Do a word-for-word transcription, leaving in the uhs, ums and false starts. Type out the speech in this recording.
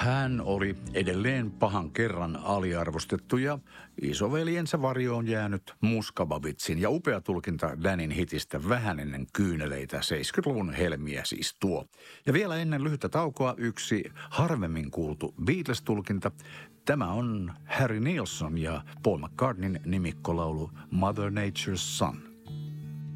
Hän oli edelleen pahan kerran aliarvostettu ja isoveljensä varjoon jäänyt Muska Babitsin ja upea tulkinta Danin hitistä vähän ennen kyyneleitä, seitsemänkymmentäluvun helmiä siis tuo. Ja vielä ennen lyhyttä taukoa yksi harvemmin kuultu Beatles-tulkinta. Tämä on Harry Nilsson ja Paul McCartneyn nimikkolaulu Mother Nature's Son.